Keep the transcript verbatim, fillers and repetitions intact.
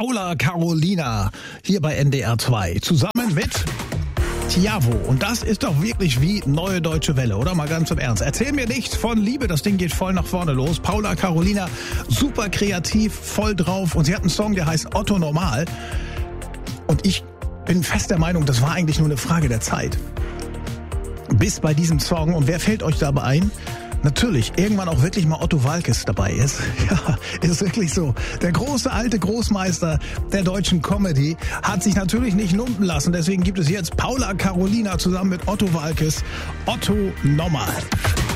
Paula Carolina hier bei N D R zwei zusammen mit Tiavo. Und das ist doch wirklich wie Neue Deutsche Welle, oder? Mal ganz im Ernst. Erzähl mir nichts von Liebe, das Ding geht voll nach vorne los. Paula Carolina, super kreativ, voll drauf. Und sie hat einen Song, der heißt Otto Normal. Und ich bin fest der Meinung, das war eigentlich nur eine Frage der Zeit. Bis bei diesem Song. Und wer fällt euch dabei ein? Natürlich, irgendwann auch wirklich mal Otto Waalkes dabei ist. Ja, ist wirklich so. Der große alte Großmeister der deutschen Comedy hat sich natürlich nicht lumpen lassen. Deswegen gibt es jetzt Paula Carolina zusammen mit Otto Waalkes. Otto Normal.